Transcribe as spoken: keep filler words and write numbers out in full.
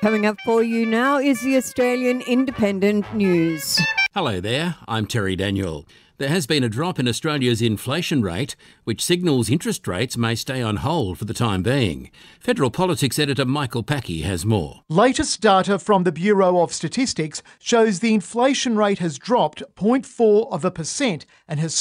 Coming up for you now is the Australian Independent News. Hello there, I'm Terry Daniel. There has been a drop in Australia's inflation rate, which signals interest rates may stay on hold for the time being. Federal Politics editor Michael Packey has more. Latest data from the Bureau of Statistics shows the inflation rate has dropped zero point four of a percent and has